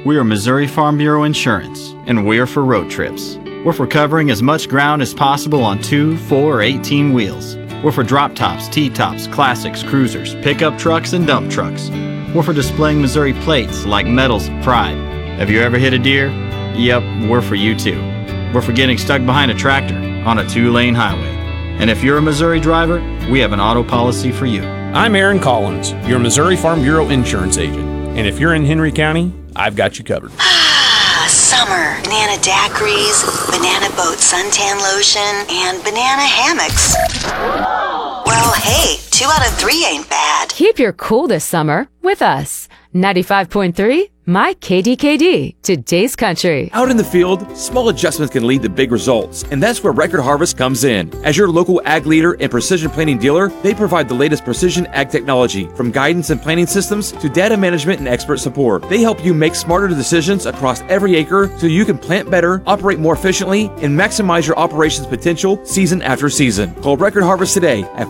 We are Missouri Farm Bureau Insurance, and we're for road trips. We're for covering as much ground as possible on 2, 4, or 18 wheels. We're for drop tops, T-tops, classics, cruisers, pickup trucks, and dump trucks. We're for displaying Missouri plates like medals of pride. Have you ever hit a deer? Yep, we're for you too. We're for getting stuck behind a tractor on a 2-lane highway. And if you're a Missouri driver, we have an auto policy for you. I'm Aaron Collins, your Missouri Farm Bureau insurance agent. And if you're in Henry County, I've got you covered. Summer. Banana daiquiris, banana boat suntan lotion, and banana hammocks. Well, hey, 2 out of 3 ain't bad. Keep your cool this summer with us. 95.3 My KDKD, today's country. Out in the field, small adjustments can lead to big results, and that's where Record Harvest comes in. As your local ag leader and precision planting dealer, they provide the latest precision ag technology, from guidance and planting systems to data management and expert support. They help you make smarter decisions across every acre so you can plant better, operate more efficiently, and maximize your operations potential season after season. Call Record Harvest today at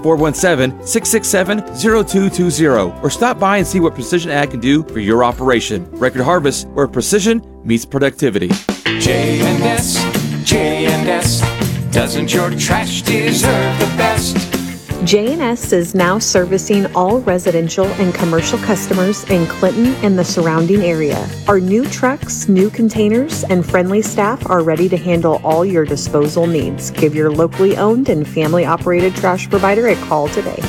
417-667-0220 or stop by and see what Precision Ag can do for your operation. Record Harvest, where precision meets productivity. J&S, doesn't your trash deserve the best? J&S is now servicing all residential and commercial customers in Clinton and the surrounding area. Our new trucks, new containers, and friendly staff are ready to handle all your disposal needs. Give your locally owned and family-operated trash provider a call today.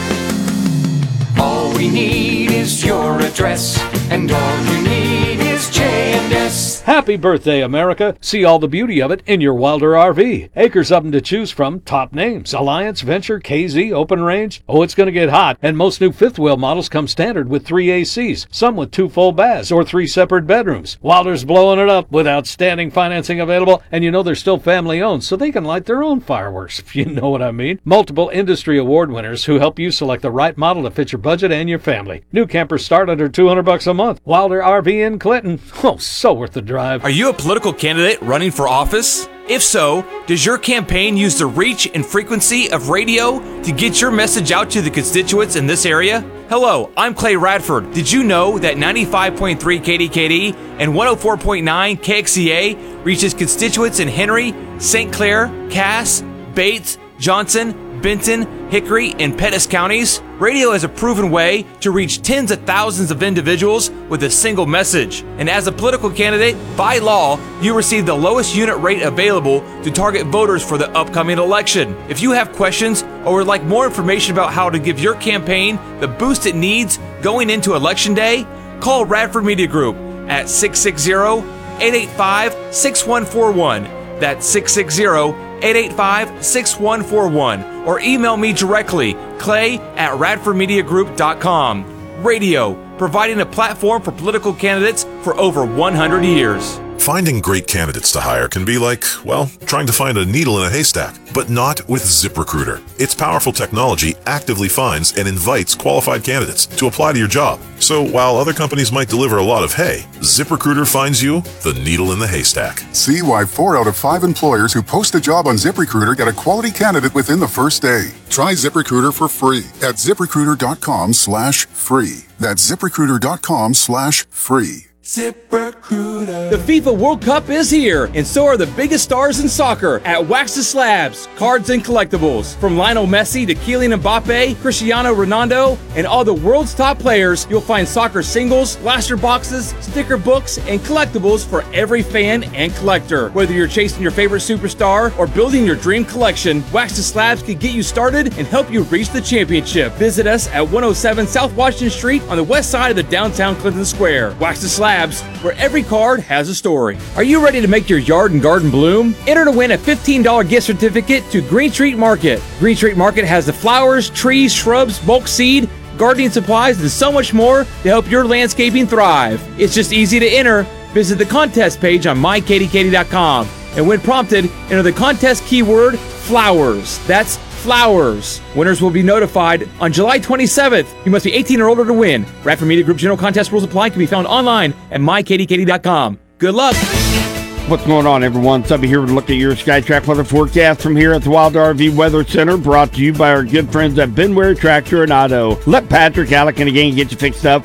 All we need is your address, and all you need is J&S. Happy birthday, America. See all the beauty of it in your Wilder RV. Acres of them to choose from. Top names: Alliance, Venture, KZ, Open Range. Oh, it's going to get hot. And most new fifth wheel models come standard with 3 ACs, some with 2 full baths or 3 separate bedrooms. Wilder's blowing it up with outstanding financing available, and you know they're still family owned, so they can light their own fireworks, if you know what I mean. Multiple industry award winners who help you select the right model to fit your budget and your family. New campers start under $200 a month. Wilder RV in Clinton. Oh, so worth the drive. Are you a political candidate running for office? If so, does your campaign use the reach and frequency of radio to get your message out to the constituents in this area? Hello, I'm Clay Radford. Did you know that 95.3 KDKD and 104.9 KXCA reaches constituents in Henry, St. Clair, Cass, Bates, Johnson, Benton, Hickory, and Pettis counties? Radio is a proven way to reach tens of thousands of individuals with a single message. And as a political candidate, by law, you receive the lowest unit rate available to target voters for the upcoming election. If you have questions or would like more information about how to give your campaign the boost it needs going into Election Day, call Radford Media Group at 660-885-6141. That's 660-885-6141. Or email me directly, clay@radfordmediagroup.com. Radio, providing a platform for political candidates for over 100 years. Finding great candidates to hire can be like, well, trying to find a needle in a haystack, but not with ZipRecruiter. Its powerful technology actively finds and invites qualified candidates to apply to your job. So while other companies might deliver a lot of hay, ZipRecruiter finds you the needle in the haystack. See why 4 out of 5 employers who post a job on ZipRecruiter get a quality candidate within the first day. Try ZipRecruiter for free at ZipRecruiter.com/free. That's ZipRecruiter.com/free. ZipRecruiter. The FIFA World Cup is here, and so are the biggest stars in soccer at Wax the Slabs, Cards and Collectibles. From Lionel Messi to Kylian Mbappe, Cristiano Ronaldo, and all the world's top players, you'll find soccer singles, blaster boxes, sticker books, and collectibles for every fan and collector. Whether you're chasing your favorite superstar or building your dream collection, Wax the Slabs can get you started and help you reach the championship. Visit us at 107 South Washington Street on the west side of the downtown Clinton Square. Wax the Slabs, where every card has a story. Are you ready to make your yard and garden bloom? Enter to win a $15 gift certificate to Green Street Market. Green Street Market has the flowers, trees, shrubs, bulk seed, gardening supplies, and so much more to help your landscaping thrive. It's just easy to enter. Visit the contest page on mykdkd.com, and when prompted, enter the contest keyword flowers. That's flowers. Winners will be notified on July 27th. You must be 18 or older to win. Radford Media Group general contest rules apply. Can be found online at mykdkd.com. Good luck. What's going on, everyone? Subby here with a look at your SkyTrack weather forecast from here at the Wild RV Weather Center, brought to you by our good friends at Benware Tractor and Auto. Let Patrick Alec and again get you fixed up